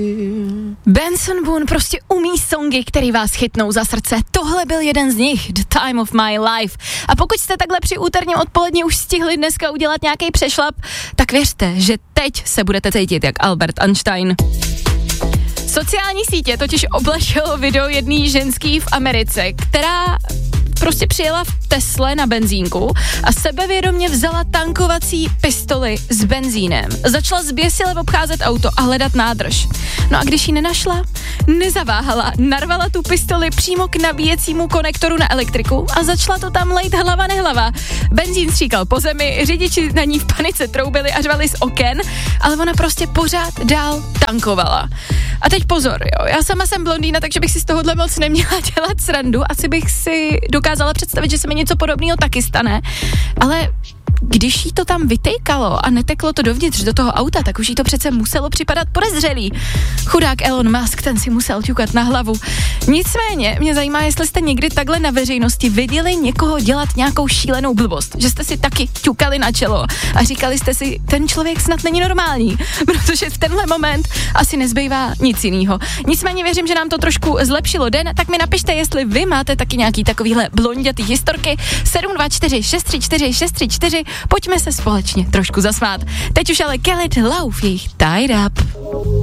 Benson Boone prostě umí songy, který vás chytnou za srdce. Tohle byl jeden z nich, The Time of My Life. A pokud jste takhle při úterním odpoledni už stihli dneska udělat nějaký přešlap, tak věřte, že teď se budete cítit jak Albert Einstein. Sociální sítě totiž oblašilo video jedné ženský v Americe, která prostě přijela v Tesle na benzínku a sebevědomě vzala tankovací pistoli s benzínem. Začala zběsile obcházet auto a hledat nádrž. No a když ji nenašla, nezaváhala, narvala tu pistoli přímo k nabíjecímu konektoru na elektriku a začala to tam lejt hlava nehlava. Benzín stříkal po zemi, řidiči na ní v panice troubili a řvali z oken, ale ona prostě pořád dál tankovala. A teď pozor, jo, já sama jsem blondýna, takže bych si z tohohle moc neměla dělat srandu, asi bych si dokázala představit, že se mi něco podobného taky stane, ale když jí to tam vytejkalo a neteklo to dovnitř do toho auta, tak už jí to přece muselo připadat podezřelý. Chudák Elon Musk, ten si musel ťukat na hlavu. Nicméně, mě zajímá, jestli jste někdy takhle na veřejnosti viděli někoho dělat nějakou šílenou blbost, že jste si taky ťukali na čelo a říkali jste si, ten člověk snad není normální, protože v tenhle moment asi nezbývá nic jinýho. Nicméně věřím, že nám to trošku zlepšilo den, tak mi napište, jestli vy máte taky nějaký takovýhle blondětý historky. 724 634 634. Pojďme se společně trošku zasmát. Teď už ale Kelly Love, jejich Tied Up.